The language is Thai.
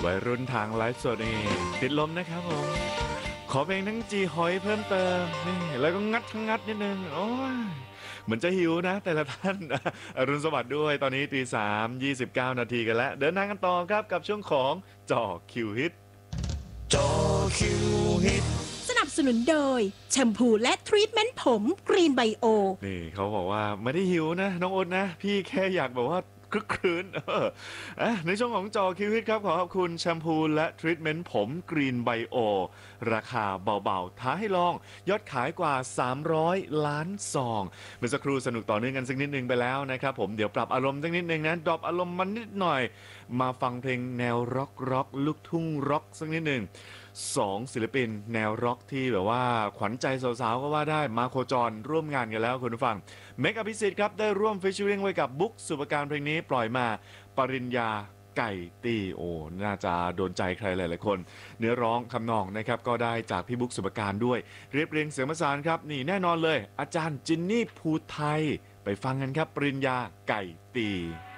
วัยรุ่นทางไลฟ์สดนี่ติดลมนะครับผมขอเพลงทั้งจีหอยเพิ่มเติมนี่แล้วก็งัดนิดนึงโอ้ยเหมือนจะหิวนะแต่ละท่านอรุณสวัสดิ์ด้วยตอนนี้ตี 3:29 นาทีกันแล้วเดินทางกันต่อครับกับช่วงของจ่อคิวฮิตจ่อคิวฮิตสนับสนุนโดยแชมพูและทรีทเมนต์ผมกรีนไบโอนี่เขาบอกว่าไม่ได้หิวนะน้องโอ๊ตนะพี่แค่อยากบอกว่าคลึกครื้นในช่วงของจอคิวฮิตครับขอบคุณแชมพูและทรีทเมนต์ผมกรีนไบโอราคาเบาๆท้าให้ลองยอดขายกว่า300 ล้านซองเมื่อสักครู่สนุกต่อเนื่องกันสักนิดนึงไปแล้วนะครับผมเดี๋ยวปรับอารมณ์สักนิดนึงนะดรอปอารมณ์มันนิดหน่อยมาฟังเพลงแนวร็อกลูกทุ่งร็อกสักนิดนึง2 ศิลปินแนวร็อกที่แบบว่าขวัญใจสาวๆก็ว่าได้มาโคจรร่วมงานกันแล้วคุณผู้ฟังเมกอภิสิทธิ์ครับได้ร่วมฟีเจอริ่งไว้กับบุ๊กสุภการเพลงนี้ปล่อยมาปริญญาไก่ตีโอน่าจะโดนใจใครหลายๆคนเนื้อร้องคำนองนะครับก็ได้จากพี่บุ๊กสุภการด้วยเรียบเรียงเสียงประสานครับนี่แน่นอนเลยอาจารย์จินนี่ภูไทยไปฟังกันครับปริญญาไก่ตี